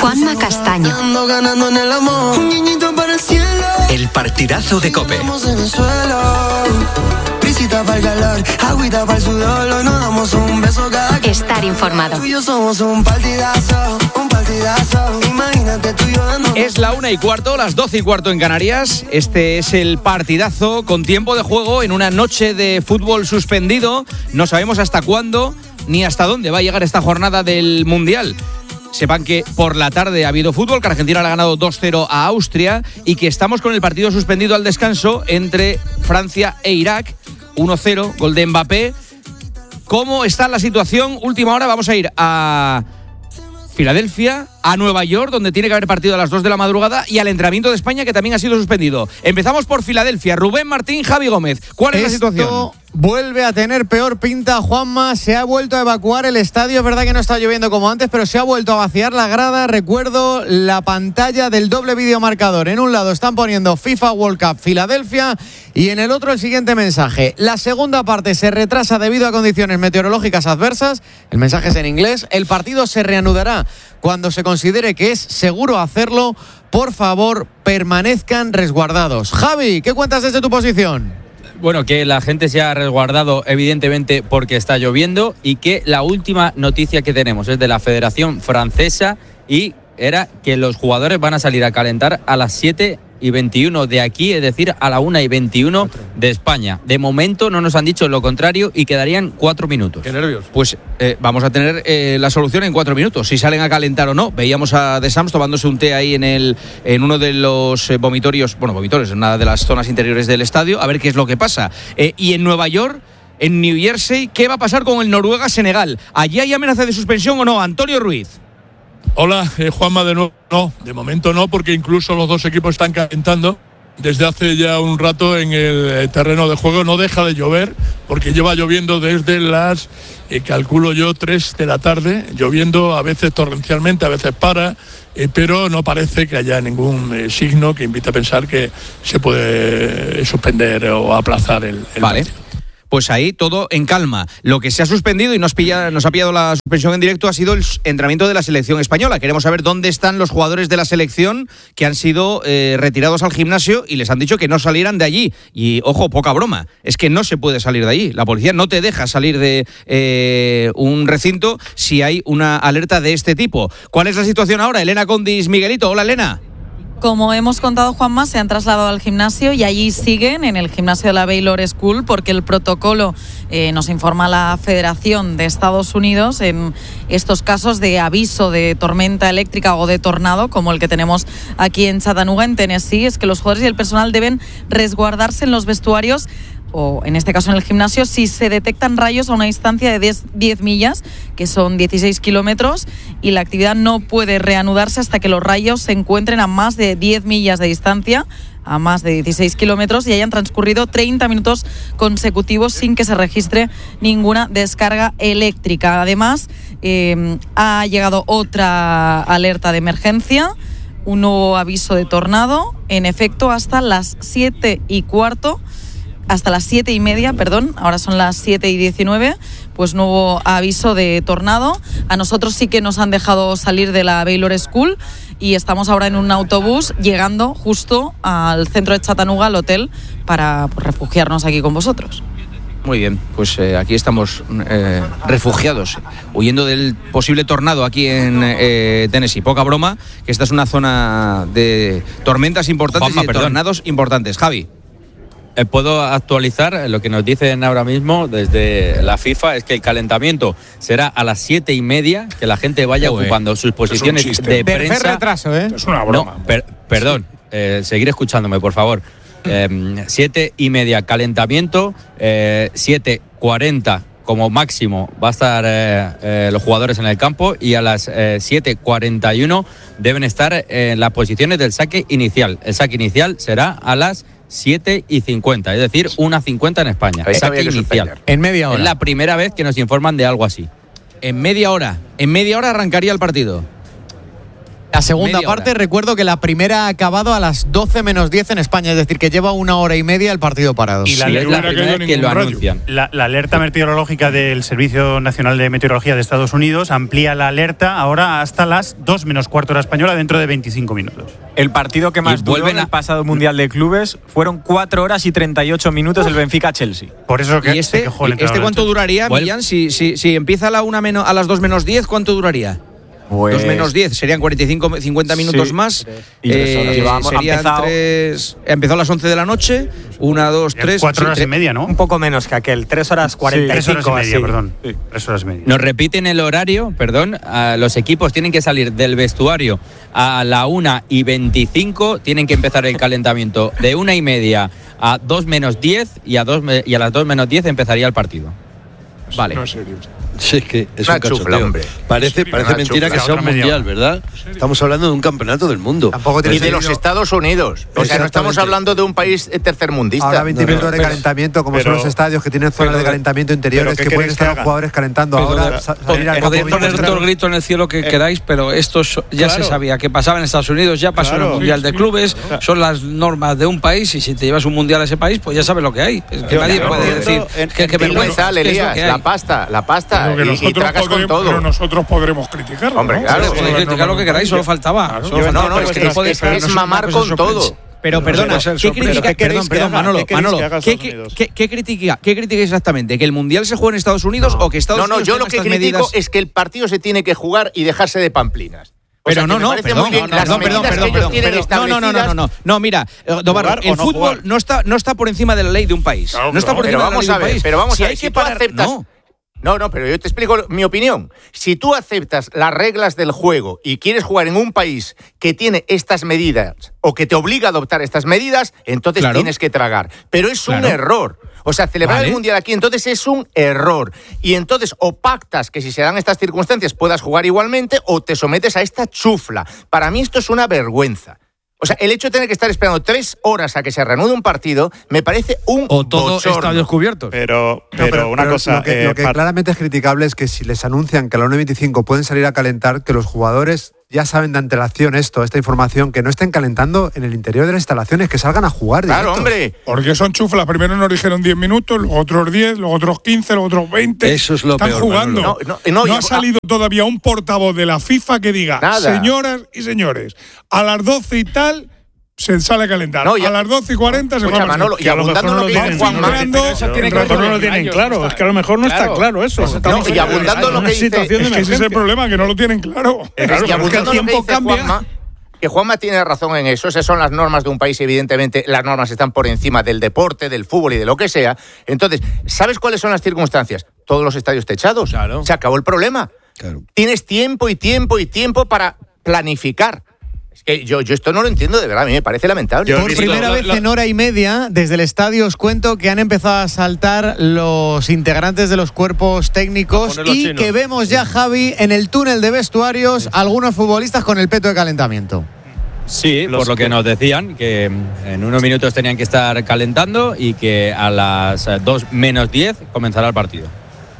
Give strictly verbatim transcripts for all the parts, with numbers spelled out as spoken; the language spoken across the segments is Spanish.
Juanma Castaño. El partidazo de COPE. Estar informado. Es la una y cuarto, las doce y cuarto en Canarias. Este es el partidazo con tiempo de juego en una noche de fútbol suspendido. No sabemos hasta cuándo ni hasta dónde va a llegar esta jornada del Mundial. Sepan que por la tarde ha habido fútbol, que Argentina le ha ganado dos cero a Austria y que estamos con el partido suspendido al descanso entre Francia e Irak. uno cero, gol de Mbappé. ¿Cómo está la situación? Última hora, vamos a ir a Filadelfia, a Nueva York, donde tiene que haber partido a las dos de la madrugada, y al entrenamiento de España, que también ha sido suspendido. Empezamos por Filadelfia. Rubén Martín, Javi Gómez. ¿Cuál es Esto la situación? Vuelve a tener peor pinta, Juanma. Se ha vuelto a evacuar el estadio. Es verdad que no está lloviendo como antes, pero se ha vuelto a vaciar la grada. Recuerdo la pantalla del doble videomarcador. En un lado están poniendo FIFA World Cup Filadelfia y en el otro el siguiente mensaje. La segunda parte se retrasa debido a condiciones meteorológicas adversas. El mensaje es en inglés. El partido se reanudará cuando se considere que es seguro hacerlo. Por favor, permanezcan resguardados. Javi, ¿qué cuentas desde tu posición? Bueno, que la gente se ha resguardado evidentemente porque está lloviendo y que la última noticia que tenemos es de la Federación Francesa y era que los jugadores van a salir a calentar a las siete y veintiuno de aquí, es decir, a la una y veintiuno de España. De momento no nos han dicho lo contrario y quedarían cuatro minutos. Qué nervios. Pues eh, vamos a tener eh, la solución en cuatro minutos, si salen a calentar o no. Veíamos a De Sams tomándose un té ahí en el en uno de los eh, vomitorios, bueno, vomitorios, en una de las zonas interiores del estadio, a ver qué es lo que pasa. Eh, y en Nueva York, en New Jersey, ¿qué va a pasar con el Noruega-Senegal? ¿Allí hay amenaza de suspensión o no? Antonio Ruiz. Hola, eh, Juanma, de nuevo. No, de momento no, porque incluso los dos equipos están calentando desde hace ya un rato en el terreno de juego. No deja de llover, porque lleva lloviendo desde las, eh, calculo yo, tres de la tarde, lloviendo a veces torrencialmente, a veces para, eh, pero no parece que haya ningún eh, signo que invite a pensar que se puede suspender o aplazar el, el Vale. partido. Pues ahí todo en calma. Lo que se ha suspendido y nos, pilla, nos ha pillado la suspensión en directo ha sido el entrenamiento de la selección española. Queremos saber dónde están los jugadores de la selección que han sido eh, retirados al gimnasio y les han dicho que no salieran de allí. Y, ojo, poca broma, es que no se puede salir de allí. La policía no te deja salir de eh, un recinto si hay una alerta de este tipo. ¿Cuál es la situación ahora? Elena Condis, Miguelito. Hola, Elena. Como hemos contado, Juanma, se han trasladado al gimnasio y allí siguen, en el gimnasio de la Baylor School, porque el protocolo, eh, nos informa la Federación de Estados Unidos, en estos casos de aviso de tormenta eléctrica o de tornado, como el que tenemos aquí en Chattanooga, en Tennessee, es que los jugadores y el personal deben resguardarse en los vestuarios, o en este caso en el gimnasio, si se detectan rayos a una distancia de diez millas, que son dieciséis kilómetros, y la actividad no puede reanudarse hasta que los rayos se encuentren a más de diez millas de distancia, a más de dieciséis kilómetros, y hayan transcurrido treinta minutos consecutivos sin que se registre ninguna descarga eléctrica. Además, eh, ha llegado otra alerta de emergencia, un nuevo aviso de tornado, en efecto, hasta las siete y cuarto, hasta las siete y media, perdón, ahora son las siete y diecinueve, pues nuevo aviso de tornado. A nosotros sí que nos han dejado salir de la Baylor School y estamos ahora en un autobús llegando justo al centro de Chattanooga, al hotel, para pues, refugiarnos aquí con vosotros. Muy bien, pues eh, aquí estamos eh, refugiados, huyendo del posible tornado aquí en eh, Tennessee. Poca broma, que esta es una zona de tormentas importantes Juanma, y de perdón. tornados importantes. Javi. Puedo actualizar lo que nos dicen ahora mismo desde la FIFA, es que el calentamiento será a las siete y media, que la gente vaya Uy, ocupando sus posiciones de prensa. Tercer retraso, ¿eh? Es una broma. No, per, perdón, eh, seguir escuchándome, por favor. Eh, siete y media calentamiento, eh, siete cuarenta como máximo va a estar eh, eh, los jugadores en el campo, y a las eh, siete cuarenta y uno deben estar en las posiciones del saque inicial. El saque inicial será a las siete y cincuenta, es decir, una cincuenta en España. Ahí saque inicial. Suspender. En media hora. Es la primera vez que nos informan de algo así. En media hora. En media hora arrancaría el partido. La segunda Media parte, hora. recuerdo que la primera ha acabado a las doce menos diez en España, es decir, que lleva una hora y media el partido parado. Y la, Sí, es la hubiera primera caído vez que lo ningún rayo. anuncian. la, la alerta meteorológica del Servicio Nacional de Meteorología de Estados Unidos amplía la alerta ahora hasta las dos menos cuarto hora española dentro de veinticinco minutos. El partido que más Y duró vuelven en a- el pasado Mundial de Clubes fueron cuatro horas y treinta y ocho minutos el Benfica-Chelsea. Por eso que ¿Y este, se quejó el este entrenador cuánto del Chelsea. duraría, ¿Cuál? Millán? Si, si, si empieza a, la una menos, a las dos menos diez, ¿cuánto duraría? Pues, dos menos diez, serían cuarenta y cinco, cincuenta minutos Sí, más. y tres horas. Eh, Llevamos- ha serían empezado- tres. Empezó a las once de la noche, una, dos, Ya tres. Cuatro sí, horas tres- y media, ¿no? un poco menos que aquel, tres horas cuarenta y Tres horas y cinco. media, así. perdón. Sí. Tres horas y media. Nos repiten el horario, perdón, a los equipos tienen que salir del vestuario a la una y veinticinco, tienen que empezar el calentamiento de una y media a dos menos diez y a, dos me- y a las dos menos diez empezaría el partido. Vale. No es serio. Sí, es que es Una un chufla, cachondeo. hombre. Parece, parece Una mentira chufla. que sea un Otra media mundial, hora. ¿verdad? Estamos hablando de un campeonato del mundo. Tampoco Y tiene de los sentido. Estados Unidos. O sea, no estamos Exactamente. hablando de un país eh, tercermundista. Ahora veinte No, no, minutos de pero- calentamiento, como pero- son los estadios que tienen zonas pero- de calentamiento interiores, pero ¿qué que pueden queréis estar que los haga? jugadores calentando. Pero Ahora de- sa- salir al campo Podéis poner veinte todo el grito en el cielo que queráis, pero esto es- ya Claro. se sabía que pasaba en Estados Unidos, ya pasó en Claro, el Mundial sí, de sí. Clubes, son las normas de un país y si te llevas un Mundial a ese país, pues ya sabes lo que hay. Es que Yo- nadie yo puede decir entiendo, en- que, que en- vergüenza. Sale, es que es lo Elías, que hay. la pasta, la pasta. Pero que Y, y nosotros tragas con podremos, pero todo. nosotros podremos criticarlo. Hombre, ¿no? claro. Eso Podéis no- criticar no- lo que queráis, solo faltaba. Claro. Solo No, faltaba, no, pero es que no es- puede es- ser, es no una mamar cosa con sorpresa. todo. Pero Pero perdona, puede ser ¿qué sorpresa. critica? ¿Qué Perdón, queréis que perdón, haga? Manolo, ¿Qué queréis Manolo, que haga ¿qué, Estados qué- Unidos? qué- qué critica, ¿qué critica exactamente? ¿Que el Mundial se juegue en Estados Unidos o que Estados No, no, Unidos yo tenga lo que estas critico medidas? es que el partido se tiene que jugar y dejarse de pamplinas. O Pero sea, no, que me no, parece perdón, muy bien no, no, las perdón, medidas perdón, que ellos perdón, tienen perdón. No, no, no, no, establecidas. no, no, no, mira, eh, Dobarro, ¿Jugar o el no fútbol jugar? no está, no está por encima de la ley de un país. Claro, no está por Pero encima de la vamos ley de a un ver, país. pero vamos Si a ver, hay si que tú parar, aceptas. no. No, no, pero yo te explico mi opinión. Si tú aceptas las reglas del juego y quieres jugar en un país que tiene estas medidas o que te obliga a adoptar estas medidas, entonces Claro. tienes que tragar. Pero es un Claro. error. O sea, celebrar Vale. el Mundial aquí entonces es un error. Y entonces o pactas que si se dan estas circunstancias puedas jugar igualmente o te sometes a esta chufla. Para mí esto es una vergüenza. O sea, el hecho de tener que estar esperando tres horas a que se reanude un partido me parece un O todo bochorno. estadios cubiertos. Pero, No, pero, una cosa. Lo que, eh, lo que par- claramente es criticable es que si les anuncian que a la una y veinticinco pueden salir a calentar, que los jugadores ya saben de antelación esto, esta información, que no estén calentando en el interior de las instalaciones, que salgan a jugar. Claro, directos. hombre. Porque son chuflas. Primero nos dijeron diez minutos, luego otros diez, luego otros quince, luego otros veinte. Eso es lo Están peor, jugando. Manolo. No, no, no, No y- ha salido todavía un portavoz de la FIFA que diga, Nada. señoras y señores, a las doce y tal se sale a calentar. No, ya- a las doce y cuarenta se Escucha, va a Manolo, y Que a lo abundando mejor en lo que van dice Juanma, filtrando, pero eso en tiene que rato ver no con lo tienen años, claro. no Es que a lo mejor no está claro eso. No, y abundando en lo que dice- Es que ese es el problema, que no lo tienen claro. Es Claro, que pero es que el abundando en lo que tiempo dice cambia. Juanma, que Juanma tiene razón en eso, esas son las normas de un país, evidentemente las normas están por encima del deporte, del fútbol y de lo que sea. Entonces, ¿sabes cuáles son las circunstancias? Todos los estadios techados. Claro. Se acabó el problema. Claro. Tienes tiempo y tiempo y tiempo para planificar. Es que yo, yo esto no lo entiendo de verdad, a mí me parece lamentable. Yo he Por visto- primera lo- vez lo- en hora y media, desde el estadio os cuento que han empezado a saltar los integrantes de los cuerpos técnicos y que vemos ya, Javi, en el túnel de vestuarios, algunos futbolistas con el peto de calentamiento. Sí, Los por lo que que- nos decían, que mm, en unos minutos tenían que estar calentando y que a las eh, dos menos diez comenzará el partido.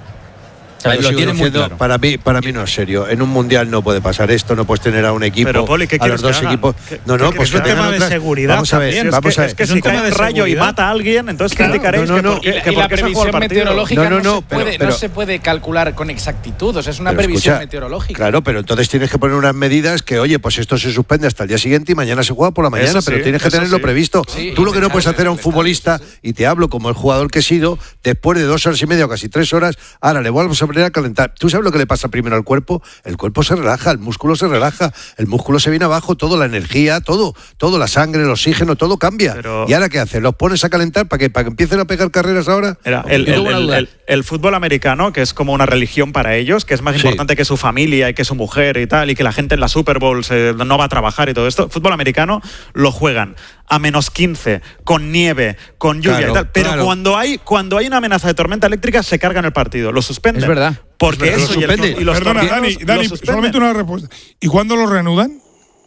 O sea, Yo lo sigo tienen muy diciendo, claro. para mí, para mí no es serio. En un mundial no puede pasar esto, no puedes tener a un equipo, Pero, Poli, ¿qué a quieres los dos que hagan? equipos. ¿Qué- No, qué no, quieres pues que que tengan hagan? otras- de seguridad Vamos a ver, también. vamos es que, a ver. Es que si cae un rayo y mata a alguien, entonces criticaréis no, no, que no. por qué- Y- que y por la qué se juega el previsión partido. meteorológica No, no, no, se pero- puede, pero- no se puede calcular con exactitud, o sea, es una Pero previsión escucha, meteorológica. Claro, pero entonces tienes que poner unas medidas que, oye, pues esto se suspende hasta el día siguiente y mañana se juega por la mañana, Eso sí, pero tienes que eso tenerlo sí. previsto. Sí, Tú lo que no intentar puedes hacer a un el estadio, futbolista, y te hablo como el jugador que he sido, después de dos horas y media o casi tres horas, ahora le vuelvo a poner a calentar. ¿Tú sabes lo que le pasa primero al cuerpo? El cuerpo se relaja, el músculo se relaja, el músculo se viene abajo, todo, la energía, todo, todo, la sangre, el oxígeno, todo cambia. Pero- ¿Y ahora qué haces? ¿Los pones a calentar para que para que empiecen a pegar carreras ahora? Mira, el, Yo el- tengo una el- duda. el- el fútbol americano, que es como una religión para ellos, que es más Sí. importante que su familia y que su mujer y tal, y que la gente en la Super Bowl se- no va a trabajar y todo esto, fútbol americano lo juegan a menos quince, con nieve, con lluvia Claro, y tal. Pero claro. cuando hay cuando hay una amenaza de tormenta eléctrica, se cargan el partido, lo suspenden. Es verdad. Porque Es verdad, eso lo y, el- suspenden. y los Perdona, torneos Dani, lo Dani suspenden. solamente una respuesta. ¿Y cuándo lo reanudan?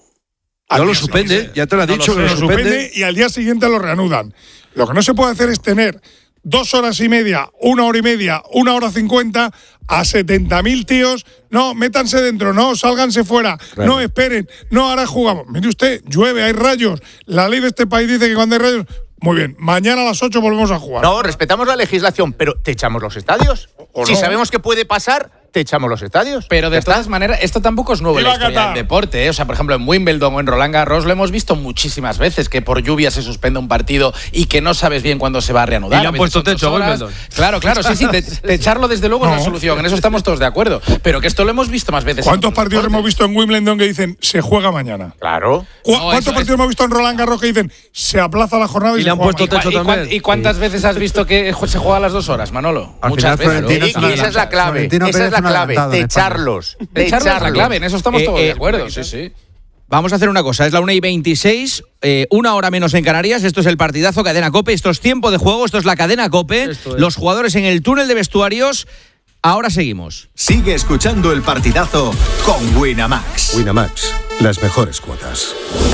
No Al lo día suspende, siguiente. ya te lo ha No lo dicho, sé, que Lo lo suspende suspende. y al día siguiente lo reanudan. Lo que no se puede hacer es tener dos horas y media, una hora y media, una hora cincuenta a setenta mil tíos, no, métanse dentro, no, sálganse fuera, claro. no, esperen, no, ahora jugamos. Mire usted, llueve, hay rayos, la ley de este país dice que cuando hay rayos... Muy bien, mañana a las ocho volvemos a jugar. No, respetamos la legislación, pero ¿te echamos los estadios? ¿O si no? Sabemos que puede pasar, te echamos los estadios. Pero de todas maneras, esto tampoco es nuevo en la historia del deporte, ¿eh? O sea, por ejemplo, en Wimbledon o en Roland Garros lo hemos visto muchísimas veces, que por lluvia se suspende un partido y que no sabes bien cuándo se va a reanudar. Y le han puesto techo a Wimbledon. Claro, claro, sí, sí, de, de echarlo desde luego no. es la solución, en eso estamos todos de acuerdo. Pero que esto lo hemos visto más veces. ¿Cuántos partidos hemos visto en Wimbledon que dicen se juega mañana? Claro. ¿Cu- no, ¿Cuántos partidos es... hemos visto en Roland Garros que dicen se aplaza la jornada y, y se le han juega puesto techo mañana? también? ¿Y cuántas sí. veces has visto que se juega a las dos horas, Manolo? Al Muchas final, veces. Y, y esa es la clave, esa es la clave, de echarlos. De echarlos es la clave, en eso estamos Eh, todos eh, de acuerdo, sí, sí. Vamos a hacer una cosa, es la una y veintiséis, eh, una hora menos en Canarias, esto es el partidazo Cadena COPE, esto es tiempo de juego, esto es la Cadena COPE, los jugadores en el túnel de vestuarios, ahora seguimos. Sigue escuchando el partidazo con Winamax. Winamax, las mejores cuotas.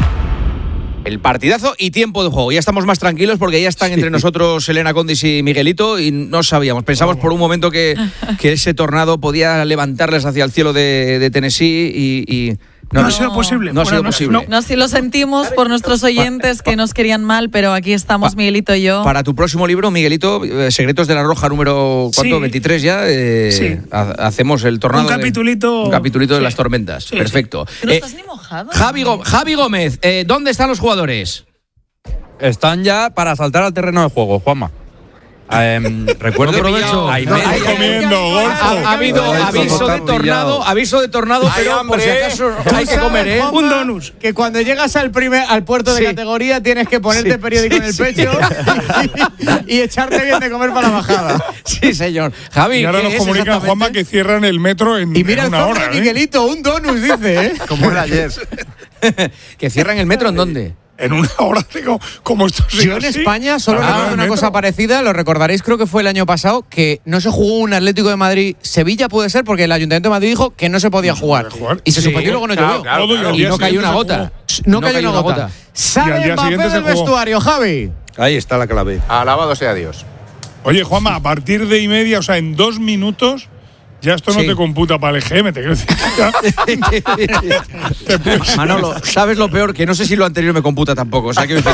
El partidazo y tiempo de juego. Ya estamos más tranquilos porque ya están sí. entre nosotros Elena Condis y Miguelito y no sabíamos. Pensamos por un momento que, que ese tornado podía levantarles hacia el cielo de, de Tennessee y... y no, no ha sido posible. No ha sido posible. No, no, sí lo sentimos por nuestros oyentes que nos querían mal, pero aquí estamos pa, Miguelito y yo. Para tu próximo libro, Miguelito, eh, Secretos de la Roja, número ¿cuánto? Sí. veintitrés ya. Eh, sí. ha, hacemos el tornado. Un capitulito. De, un capitulito sí. de las tormentas. Sí, Perfecto. Sí. ¿No eh, estás ni mojado? Javi, Javi Gómez, eh, ¿dónde están los jugadores? Están ya para saltar al terreno de juego, Juanma. Um, recuerdo que no, hay comiendo golfo. Ha habido aviso de tornado, aviso de tornado, pero por si acaso hay que comer, ¿eh? Un donus. Que cuando llegas al primer al puerto de sí. categoría tienes que ponerte sí, periódico sí, en el pecho sí. y, y echarte bien de comer para la bajada. Sí, señor. Javi, y ahora nos comunican, Juanma, que cierran el metro en, y mira en una el hora. ¿eh? Miguelito, un donus, dice, ¿eh? Como era ayer. ¿Que cierran el metro en dónde? En una hora tengo como esto. Yo en así. España solo ah, recuerdo una metro. cosa parecida, lo recordaréis, creo que fue el año pasado, que no se jugó un Atlético de Madrid-Sevilla, puede ser, porque el Ayuntamiento de Madrid dijo que no se podía no jugar. Se jugar. Y se sí, suspendió y luego no llovió. Claro, claro, y no cayó una gota. No, no cayó una gota. gota. Sale Mbappé del vestuario, Javi. Ahí está la clave. Alabado sea Dios. Oye, Juanma, a partir de y media, o sea, en dos minutos… Ya esto no sí. te computa para el E G M, te quiero decir. Manolo, ¿sabes lo peor? Que no sé si lo anterior me computa tampoco. O sea, que,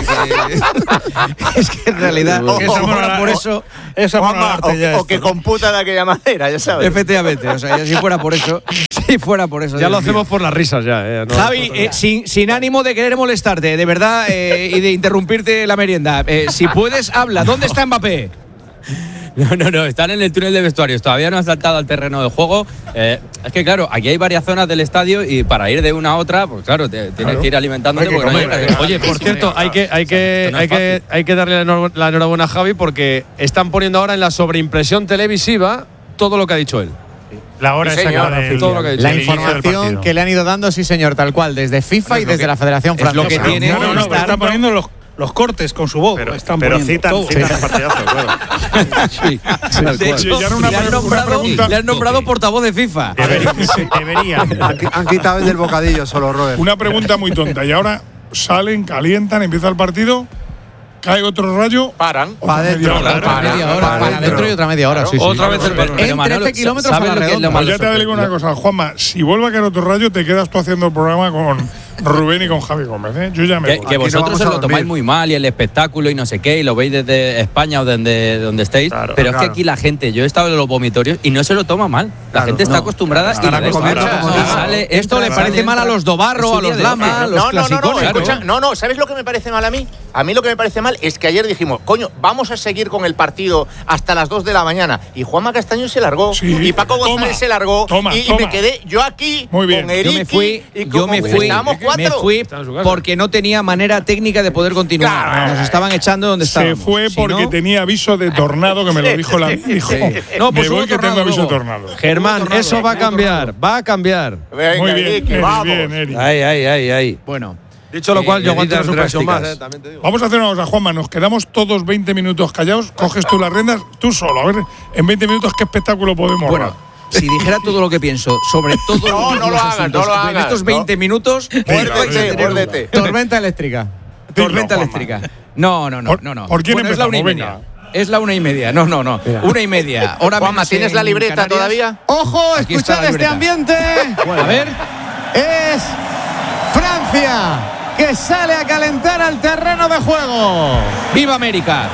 que es que en realidad, o, que eso fuera por eso. eso Juanma, o, ya o que computa de aquella manera, ya sabes. Efectivamente, o sea, si fuera por eso. Si fuera por eso. Ya lo hacemos por las risas, ya. Eh, no, Javi, no, no, no. Eh, sin, sin ánimo de querer molestarte, de verdad, eh, y de interrumpirte la merienda. Eh, si puedes, habla. ¿Dónde está Mbappé? No, no, no, están en el túnel de vestuarios, todavía no han saltado al terreno de juego. Eh, es que, claro, aquí hay varias zonas del estadio y para ir de una a otra, pues claro, te, tienes claro. que ir alimentándote. Que porque comer, no hay eh. Oye, por cierto, hay que, hay, que, no hay, que, hay que darle la enhorabuena a Javi porque están poniendo ahora en la sobreimpresión televisiva todo lo que ha dicho él. La hora sí, exacta de todo lo que ha dicho. La información que le han ido dando, sí señor, tal cual, desde FIFA y desde que, la Federación Francesa. Es lo que tiene. No, no, no, estar, están poniendo los los cortes con su voz. Pero, están pero poniendo citan, todo. citan el partidazo, claro. Sí, sí, de hecho, ya una, le, han nombrado, una pregunta, le han nombrado portavoz de FIFA. Deberían. Deberían. Han, han quitado el del bocadillo solo, Robert. Una pregunta muy tonta. Y ahora salen, calientan, empieza el partido, cae otro rayo. Paran. Para adentro. Para, para, media hora, para, para adentro y otra media hora. Sí, sí. Otra vez el pero, En trece kilómetros a la redonda. Pues ya te digo una cosa, Juanma. Si vuelve a caer otro rayo, te quedas tú haciendo el programa con Rubén y con Javi Gómez, ¿eh? Yo ya me que, voy. que vosotros no os lo tomáis muy mal y el espectáculo y no sé qué, y lo veis desde España o desde donde estéis. Claro, pero claro. es que aquí la gente, yo he estado en los vomitorios y no se lo toma mal. La claro, gente está no. acostumbrada Estará y sale, esto le parece entra, mal a los Dobarro, a los Lama, a los no, no, no, no, claro. escucha, no, no, ¿sabes lo que me parece mal a mí? A mí lo que me parece mal es que ayer dijimos, coño, vamos a seguir con el partido hasta las dos de la mañana. Y Juanma Castaño se largó. Sí, y Paco toma, González se largó. Toma, y, toma. y me quedé yo aquí muy bien. con Eriki. Yo me fui, y yo me fui, me fui casa. Porque no tenía manera técnica de poder continuar. Claro. Nos estaban echando donde estábamos. Se fue porque si no, tenía aviso de tornado, que me lo dijo la dijo. No, pues me voy que tengo aviso de tornado. Germán, tornado, eso va a cambiar, va a cambiar. Venga, muy bien, Eric, Eri, vamos. bien, Eri. Ay, ay, ay, ay. Bueno. Dicho lo cual, eh, yo aguanto una suspensión más, eh, también te digo. Vamos a hacer una cosa, Juanma. Nos quedamos todos veinte minutos callados. Coges tú las riendas, tú solo. A ver, en veinte minutos, ¿qué espectáculo podemos bueno, dar? Si dijera todo lo que pienso sobre todo no, no lo hagas, no lo hagas. En estos veinte no. minutos, muérdete, muérdete. Tormenta eléctrica. Tormenta eléctrica. No, no, no, no, no. ¿Por quién bueno, empezamos? Es la una y Venga. media. es la una y media. No, no, no. Mira. Una y media. Hora Juanma, ¿tienes la libreta Canarias? Todavía? ¡Ojo! Aquí escuchad este ambiente. Bueno. A ver. Es Francia, que sale a calentar al terreno de juego. ¡Viva América!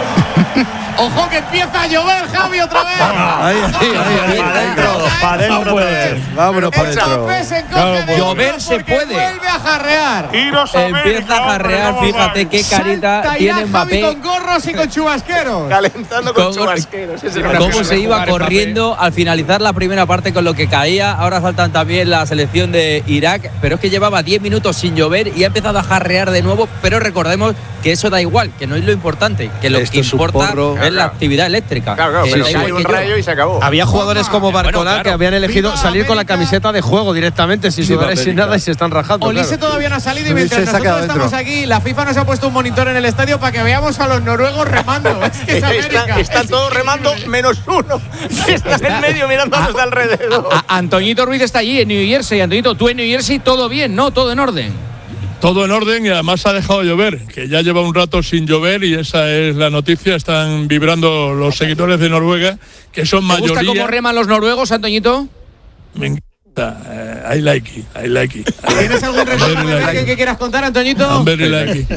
Ojo que empieza a llover, Javi, otra vez. Ahí, ahí, ahí, para adentro, para adentro puede. Vámonos para adentro. Claro, llover se puede. Vuelve a jarrear. Empieza a jarrear, fíjate qué carita Salta tiene Javi Mbappé. con gorros y con chubasqueros. Calentando con, Con- chubasqueros. Ese era Cómo el se iba jugar corriendo al finalizar la primera parte con lo que caía. Ahora saltan también la selección de Irak, pero es que llevaba diez minutos sin llover y ha empezado a jarrear de nuevo. Pero recordemos que eso da igual, que no es lo importante, que lo Esto que es un importa porro. es la actividad eléctrica. Claro, claro, Que pero da si igual hay un que llueva. rayo y se acabó. Había jugadores como Barcolá Bueno, claro. que habían elegido Viva salir con la América. camiseta de juego directamente, sin Viva sudar y sin América. nada, y se están rajando. Olise claro. todavía no ha salido y Olise mientras se ha quedado nosotros estamos dentro. aquí, la FIFA nos ha puesto un monitor en el estadio para que veamos a los noruegos remando. Es que es América. Están, están Es todos remando menos uno. Que está en medio mirando a los de alrededor. A- Antoñito Ruiz está allí en New Jersey. Antoñito, tú en New Jersey, todo bien, ¿no? Todo en orden. Todo en orden y además ha dejado llover, que ya lleva un rato sin llover y esa es la noticia. Están vibrando los seguidores de Noruega, que son ¿Te gusta mayoría. cómo reman los noruegos, Antoñito? Me encanta. Eh, I like it, I like it. ¿Tienes algún recuerdo de Bergen que quieras contar, Antoñito? I'm very like it.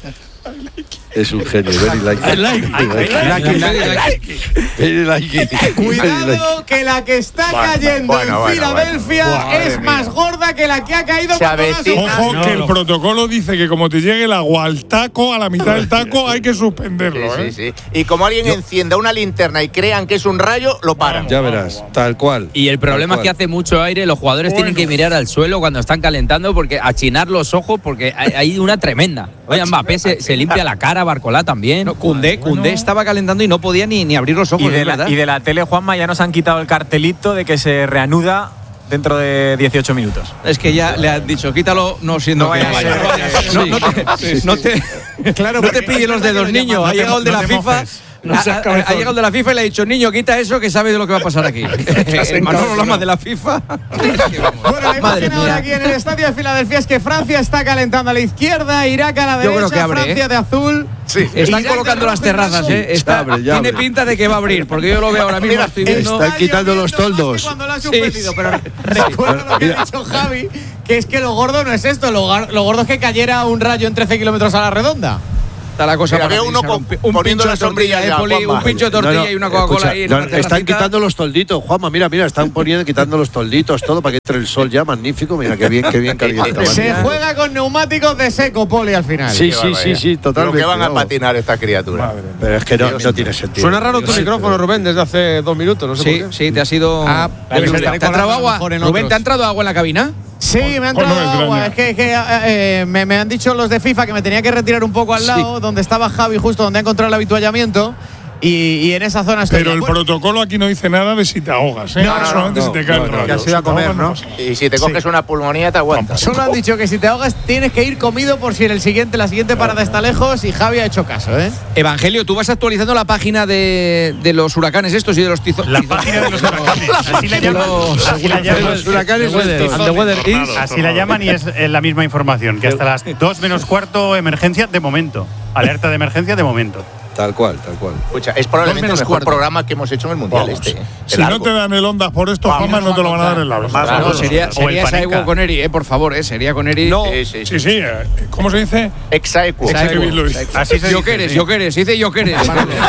Es un genio, very like I like it. I like it. I like it. Very like it. Cuidado que la que está Bueno, cayendo bueno, en bueno, Filadelfia bueno. es más gorda que la que ha caído Se cuando la ha avecina. soltado. Ojo que el protocolo dice que como te llegue el agua al taco, a la mitad del taco, hay que suspenderlo. Sí, ¿eh? sí, sí. Y como alguien encienda una linterna y crean que es un rayo, lo paran. Ya verás, tal cual. Y el problema Tal es que cual. hace mucho aire, los jugadores Bueno. tienen que mirar al suelo cuando están calentando, porque achinar los ojos, porque hay, hay una tremenda. Oye, Mbappé se, se limpia la cara, Barcolá también. No, Koundé, Koundé estaba calentando y no podía ni, ni abrir los ojos. Y de, es la, verdad. y de la tele, Juanma, ya nos han quitado el cartelito de que se reanuda dentro de dieciocho minutos. Es que ya le han dicho, quítalo, no siendo No que vaya a vaya. ser, No, sí. no te, no te, Claro, no te porque- pille los dedos, niño. no Ha te- llegado el de no la te FIFA. mojes. Ha, ha- ha llegado el de la FIFA y le ha dicho, niño, quita eso que sabes de lo que va a pasar aquí. El Manolo Lama de la FIFA. Bueno, la Madre imagen ahora mía. aquí en el estadio de Filadelfia es que Francia está calentando a la izquierda, Irak a la Yo derecha, creo que abre, Francia ¿eh? de azul. Sí. Están Irak colocando de las rojo y terrazas, blanco. ¿eh? Está, Ya abre, ya tiene abre. pinta de que va a abrir, porque yo lo veo ahora mismo, estoy viendo. Están quitando los lloviendo más toldos. que cuando lo han suspendido, pero recuerdo lo que ha dicho Javi, que es que lo gordo no es esto, lo, gar- lo gordo es que cayera un rayo en trece kilómetros a la redonda. Está la cosa Mira, para veo ti, uno Sara, con- un pi- un poniendo pincho la de tortilla, sombrilla eh, ya, Poli, Juanma. un pincho de tortilla No, no, y una Coca-Cola escucha, ahí en no, una están terracita. quitando los tolditos, Juanma, mira, mira, están poniendo, quitando los tolditos, todo para que entre el sol ya, magnífico, mira qué bien, qué bien calienta. Se María. juega con neumáticos de seco, Poli, al final. Sí, Qué sí, barbaridad. sí, sí, totalmente. Lo que van a vamos. patinar esta criatura. Pero es que no, no tiene sentido. Suena raro tu Sí, micrófono, Rubén, desde hace dos minutos, no sé Sí, por qué. sí, te ha sido. Ah, Debe pues ser. estaré ¿Te ha entrado colando a lo agua? mejor en Rubén, otros. ¿te ha entrado agua en la cabina? Sí, me han Pues no entrado me agua. extraña. Es que, que, eh, me, me han dicho los de FIFA que me tenía que retirar un poco al lado, donde estaba Javi, justo donde ha encontrado el habituallamiento. Y, y en esa zona estoy. Pero el Bueno, protocolo aquí no dice nada de si te ahogas, ¿eh? No, no, solamente no, si te cae no, el no, rayo. que has ido a Si te comer, ahogas, ¿no? pasa nada. Y si te coges una pulmonía, te aguantas. Solo han dicho que si te ahogas tienes que ir comido por si en el siguiente, la siguiente parada está lejos y Javi ha hecho caso, ¿eh? Evangelio, tú vas actualizando la página de, de los huracanes estos y de los tizos. La página de los huracanes. Así la llaman. Así la llaman. Los huracanes estos. And the weather is. Así la llaman y es eh, la misma información, que hasta las dos menos cuarto emergencia de momento. Alerta de emergencia de momento. Tal cual, tal cual. Escucha, es probablemente el menos mejor cuarto. programa que hemos hecho en el Mundial Vamos. este. ¿eh? Si El no largo. te dan el ondas por esto, Juanma, no te lo van a dar en la vez. Claro, No, sería, O el sería esa Panica. Evo con Eri, eh, por favor, eh, sería con Eri. No. Sí, sí, Sí, sí. eh, ¿Cómo se dice? Exaequo. Exa- Qué bien lo dice. Así se Yo dice, quieres, sí. yo quieres, dice yo quieres.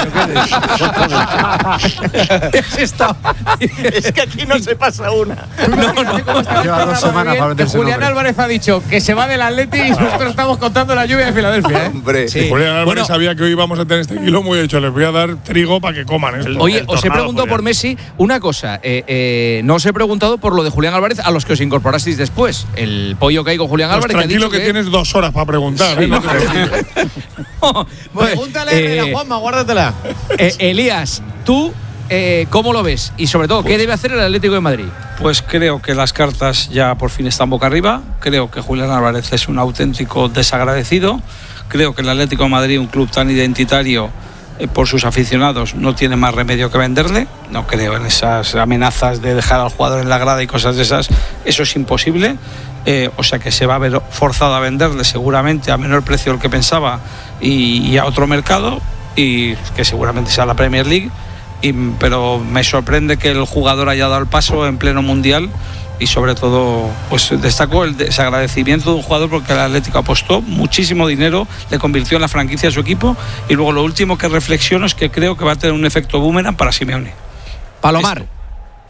Es que aquí no se pasa una. No, no. Lleva dos semanas para Que venderse Julián nombre. Álvarez ha dicho que se va del Atleti y nosotros estamos contando la lluvia de Filadelfia, ¿eh? Hombre. Sí. Julián Álvarez Bueno. sabía que hoy íbamos a tener este kilo muy hecho. Les voy a dar trigo para que coman esto. Oye, El os he tornado, preguntado por Julián. Messi una cosa. Eh, eh, no os he preguntado por lo de Julián Álvarez a los que os incorporasteis después. El pollo que hay con Julián Pues Álvarez. tranquilo que, que, ha dicho tienes dos horas para preguntar. ¿eh? No te preocupes. Pues, Pregúntale eh, a Juanma, guárdatela. eh, Elías, tú, eh, ¿cómo lo ves? Y sobre todo, ¿qué debe hacer el Atlético de Madrid? Pues creo que las cartas ya por fin están boca arriba. Creo que Julián Álvarez es un auténtico desagradecido. Creo que el Atlético de Madrid, un club tan identitario eh, por sus aficionados, no tiene más remedio que venderle. No creo en esas amenazas de dejar al jugador en la grada y cosas de esas. Eso es imposible. Eh, o sea que se va a ver forzado a venderle seguramente a menor precio del que pensaba y, y a otro mercado. y que seguramente sea la Premier League. Y, pero me sorprende que el jugador haya dado el paso en pleno mundial y sobre todo pues destaco el desagradecimiento de un jugador porque el Atlético apostó muchísimo dinero, le convirtió en la franquicia a su equipo y luego lo último que reflexiono es que creo que va a tener un efecto boomerang para Simeone. Palomar. Esto.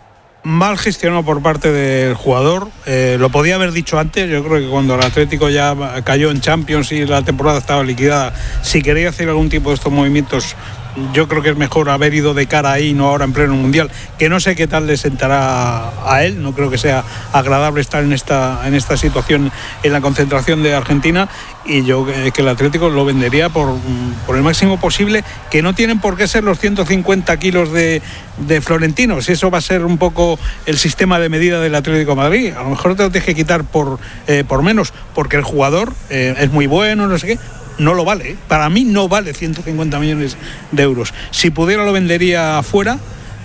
Mal gestionado por parte del jugador, eh, lo podía haber dicho antes. Yo creo que cuando el Atlético ya cayó en Champions y la temporada estaba liquidada, si quería hacer algún tipo de estos movimientos, yo creo que es mejor haber ido de cara ahí, no ahora en pleno mundial, que no sé qué tal le sentará a él. No creo que sea agradable estar en esta, en esta situación en la concentración de Argentina, y yo eh, que el Atlético lo vendería por, por el máximo posible, que no tienen por qué ser los ciento cincuenta kilos de, de Florentino. Si eso va a ser un poco el sistema de medida del Atlético de Madrid, a lo mejor te lo tienes que quitar por, eh, por menos, porque el jugador eh, es muy bueno, no sé qué. No lo vale, ¿eh? Para mí no vale ciento cincuenta millones de euros. Si pudiera lo vendería afuera.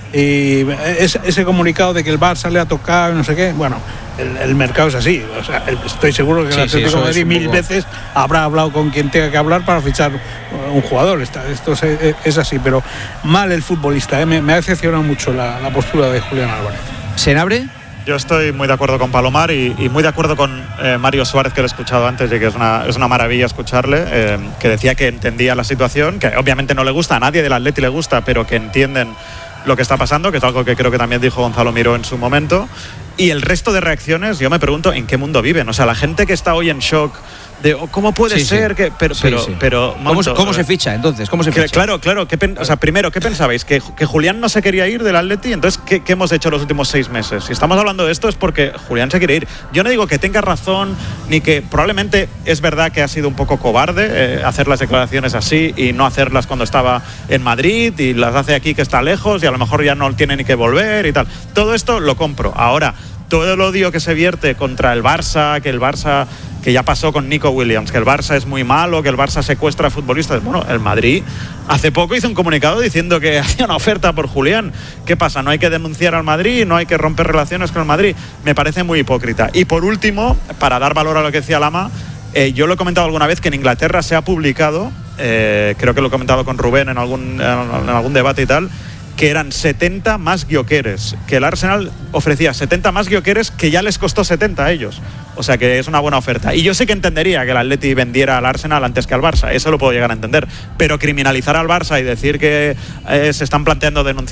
Y ese, ese comunicado de que el Barça le ha tocado, no sé qué, bueno, el, el mercado es así. O sea, el, estoy seguro que el sí, Atlético de sí, Madrid mil poco... veces habrá hablado con quien tenga que hablar para fichar un jugador. Está, esto es, es así, pero mal el futbolista, ¿eh? me, me ha decepcionado mucho la, la postura de Julián Álvarez. ¿Se abre? Yo estoy muy de acuerdo con Palomar y, y muy de acuerdo con eh, Mario Suárez, que lo he escuchado antes, y que es una, es una maravilla escucharle, eh, que decía que entendía la situación, que obviamente no le gusta, a nadie del Atleti le gusta, pero que entienden lo que está pasando, que es algo que creo que también dijo Gonzalo Miró en su momento. Y el resto de reacciones, yo me pregunto en qué mundo viven. O sea, la gente que está hoy en shock de oh, cómo puede sí, ser sí. que pero sí, pero sí. pero ¿Cómo, momento, ¿Cómo se ficha entonces? ¿Cómo se ficha? Que, claro, claro, ¿qué pen, o sea, primero, ¿qué pensabais? ¿Que, que Julián no se quería ir del Atleti? Entonces, ¿qué, ¿qué hemos hecho los últimos seis meses? Si estamos hablando de esto es porque Julián se quiere ir. Yo no digo que tenga razón, ni que probablemente es verdad que ha sido un poco cobarde eh, hacer las declaraciones así y no hacerlas cuando estaba en Madrid, y las hace aquí que está lejos y a lo mejor ya no tiene ni que volver y tal. Todo esto lo compro. Ahora, todo el odio que se vierte contra el Barça, que el Barça, que ya pasó con Nico Williams, que el Barça es muy malo, que el Barça secuestra a futbolistas. Bueno, el Madrid hace poco hizo un comunicado diciendo que hacía una oferta por Julián. ¿Qué pasa? ¿No hay que denunciar al Madrid? ¿No hay que romper relaciones con el Madrid? Me parece muy hipócrita. Y por último, para dar valor a lo que decía Lama, eh, yo lo he comentado alguna vez que en Inglaterra se ha publicado, eh, creo que lo he comentado con Rubén en algún, en algún debate y tal, que eran setenta más Gyökeres, que el Arsenal ofrecía setenta más Gyökeres, que ya les costó setenta a ellos. O sea que es una buena oferta. Y yo sé que entendería que el Atleti vendiera al Arsenal antes que al Barça, eso lo puedo llegar a entender. Pero criminalizar al Barça y decir que eh, se están planteando denunciar